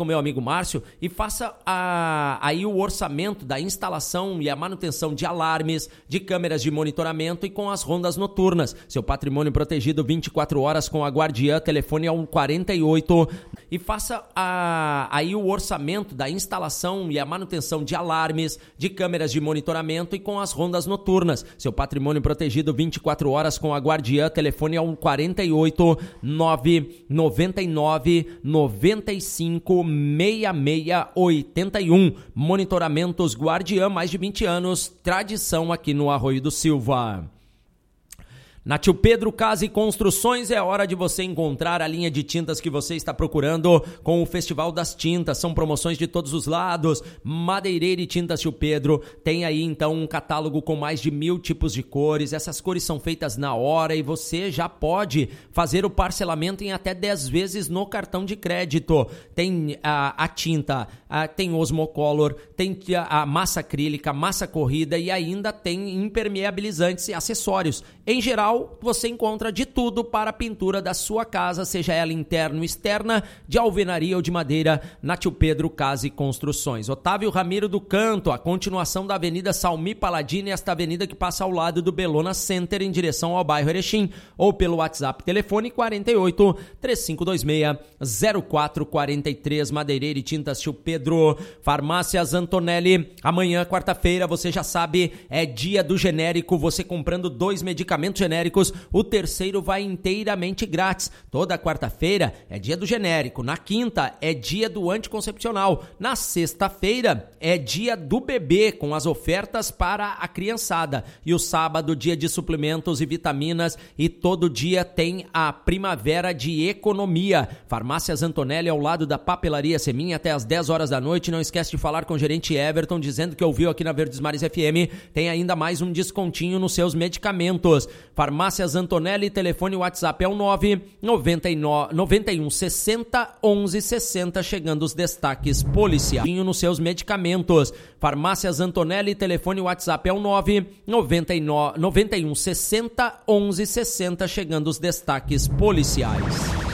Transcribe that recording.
com meu amigo Márcio e faça aí o orçamento da instalação e a manutenção de alarmes, de câmeras de monitoramento e com as rondas noturnas. Seu patrimônio protegido 24 horas com a Guardiã, telefone é 48 e faça aí o orçamento da instalação e a manutenção de alarmes, de câmeras de monitoramento e com as rondas noturnas. Seu patrimônio protegido 24 horas com a Guardiã, telefone é 48 999 95 66 81. Monitoramentos Guardiã, mais de 20 anos, tradição aqui no Arroio do Silva. Na Tio Pedro Casa e Construções é hora de você encontrar a linha de tintas que você está procurando com o Festival das Tintas. São promoções de todos os lados. Madeireira e Tintas Tio Pedro tem aí então um catálogo com mais de 1000 tipos de cores. Essas cores são feitas na hora e você já pode fazer o parcelamento em até 10 vezes no cartão de crédito. Tem a tinta, tem Osmocolor, tem a massa acrílica, massa corrida e ainda tem impermeabilizantes e acessórios. Em geral, você encontra de tudo para a pintura da sua casa, seja ela interna ou externa, de alvenaria ou de madeira, na Tio Pedro Casa e Construções. Otávio Ramiro do Canto, a continuação da Avenida Salmi Paladini, esta avenida que passa ao lado do Bellona Center, em direção ao bairro Erechim, ou pelo WhatsApp, telefone 48 3526 0443, Madeireira e Tintas Tio Pedro. Farmácias Antonelli, amanhã, quarta-feira, você já sabe, é dia do genérico, você comprando 2 medicamentos genéricos, o terceiro vai inteiramente grátis. Toda quarta-feira é dia do genérico, na quinta é dia do anticoncepcional, na sexta-feira é dia do bebê, com as ofertas para a criançada, e o sábado dia de suplementos e vitaminas, e todo dia tem a primavera de economia. Farmácias Antonelli, ao lado da Papelaria Semin, até às 10 horas da noite. Não esquece de falar com o gerente Everton, dizendo que ouviu aqui na Verdes Mares FM, tem ainda mais um descontinho nos seus medicamentos. Farmácias Antonelli, telefone WhatsApp é o 991 60 11 60, chegando os destaques policiais nos seus medicamentos. Farmácias Antonelli, telefone WhatsApp é o 991 60 11 60, chegando os destaques policiais.